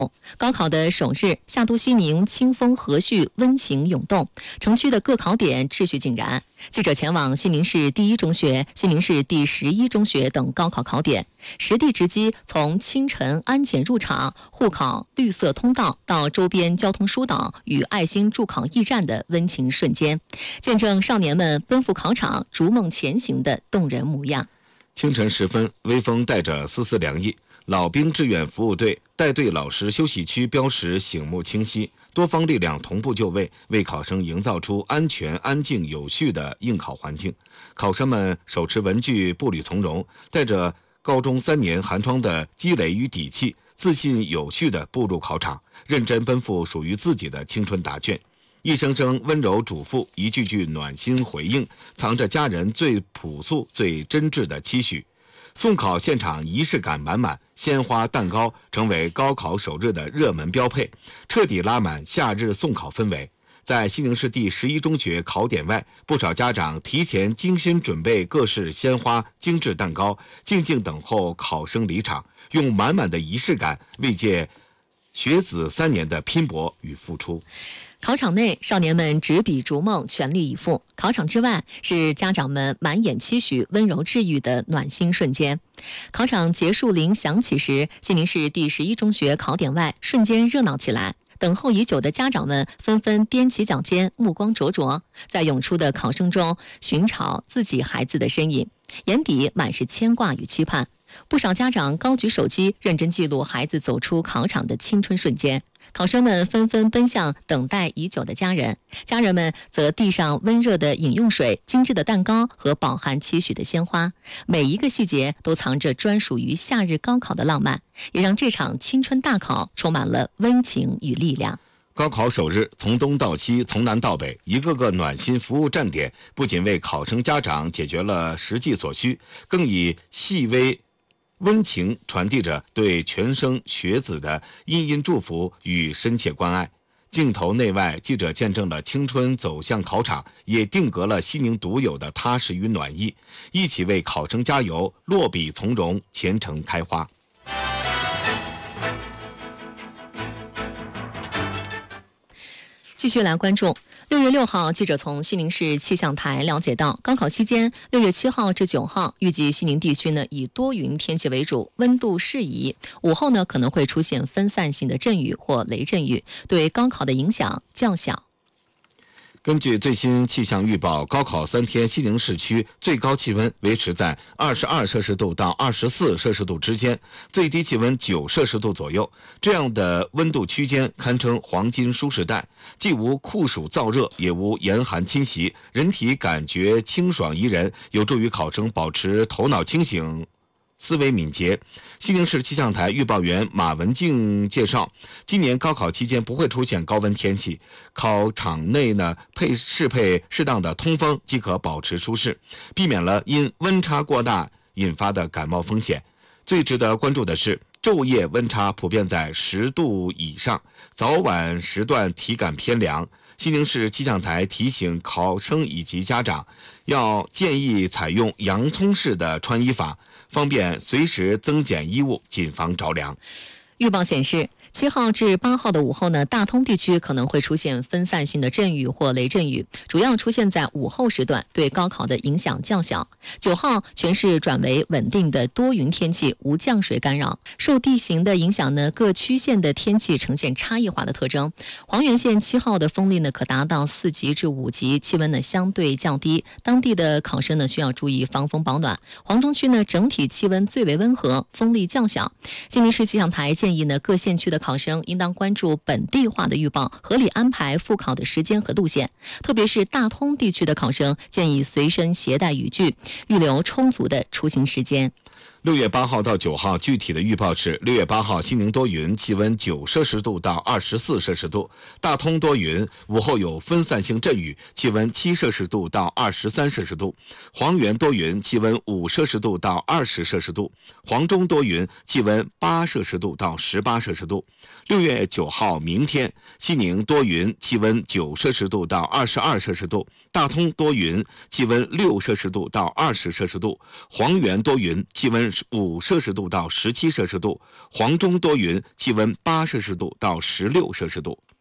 高考的首日，夏都西宁清风和煦，温情涌动，城区的各考点秩序井然。记者前往西宁市第一中学、西宁市第11中学等高考考点，实地直击从清晨安检入场、护考绿色通道到周边交通疏导与爱心助考驿站的温情瞬间，见证少年们奔赴考场、逐梦前行的动人模样。 清晨时分，微风带着丝丝凉意，老兵志愿服务队带队老师休息区标识醒目清晰，多方力量同步就位，为考生营造出安全、安静、有序的应考环境。考生们手持文具，步履从容，带着高中3年寒窗的积累与底气，自信有序地步入考场，认真奔赴属于自己的青春答卷。一声声温柔嘱咐，一句句暖心回应，藏着家人最朴素、最真挚的期许。送考现场仪式感满满，鲜花蛋糕成为高考首日的热门标配，彻底拉满夏日送考氛围。在西宁市第11中学考点外，不少家长提前精心准备各式鲜花、精致蛋糕，静静等候考生离场，用满满的仪式感慰藉学子3年的拼搏与付出。 考场内，少年们执笔逐梦，全力以赴；考场之外，是家长们满眼期许、温柔治愈的暖心瞬间。考场结束铃响起时，西宁市第11中学考点外瞬间热闹起来。等候已久的家长们纷纷踮起脚尖，目光灼灼，在涌出的考生中寻找自己孩子的身影，眼底满是牵挂与期盼。不少家长高举手机，认真记录孩子走出考场的青春瞬间。考生们纷纷奔向等待已久的家人，家人们则递上温热的饮用水、精致的蛋糕和饱含期许的鲜花。每一个细节都藏着专属于夏日高考的浪漫，也让这场青春大考充满了温情与力量。 高考首日，从东到西，从南到北，一个个暖心服务站点，不仅为考生家长解决了实际所需，更以细微温情传递着对全生学子的殷殷祝福与深切关爱。镜头内外，记者见证了青春走向考场，也定格了西宁独有的踏实与暖意，一起为考生加油，落笔从容，前程开花。 继续来关注6月6号，记者从西宁市气象台了解到，高考期间6月7号至9号，预计西宁地区呢以多云天气为主，温度适宜。午后呢可能会出现分散性的阵雨或雷阵雨，对高考的影响较小。 根据最新气象预报，高考3天，西宁市区最高气温维持在22摄氏度到24摄氏度之间，最低气温9摄氏度左右。这样的温度区间堪称黄金舒适带，既无酷暑燥热，也无严寒侵袭，人体感觉清爽宜人，有助于考生保持头脑清醒、思维敏捷。西宁市气象台预报员马文静介绍，今年高考期间不会出现高温天气，考场内呢适配适当的通风即可保持舒适，避免了因温差过大引发的感冒风险。最值得关注的是，昼夜温差普遍在10度以上，早晚时段体感偏凉。西宁市气象台提醒考生以及家长，要建议采用洋葱式的穿衣法，方便随时增减衣物，谨防着凉。 预报显示，7号至8号的午后呢，大通地区可能会出现分散性的阵雨或雷阵雨，主要出现在午后时段，对高考的影响较小。9号全市转为稳定的多云天气，无降水干扰。受地形的影响呢，各区县的天气呈现差异化的特征。黄原县7号的风力呢可达到4级至5级，气温呢相对较低，当地的考生呢需要注意防风保暖。黄中区呢整体气温最为温和，风力较小。西宁市气象台建议呢各县区的考生应当关注本地化的预报，合理安排复考的时间和路线。特别是大通地区的考生，建议随身携带雨具，预留充足的出行时间。 6月8号到9号，具体的预报是：6月8号西宁多云，气温9摄氏度到24摄氏度；大通多云，午后有分散性阵雨，气温7摄氏度到23摄氏度；黄原多云，气温5摄氏度到20摄氏度；黄中多云，气温8摄氏度到18摄氏度。6月9号明天，西宁多云，气温9摄氏度到22摄氏度；大通多云，气温6摄氏度到20摄氏度；黄原多云，气温温5摄氏度到17摄氏度；黄中多云，气温8摄氏度到16摄氏度。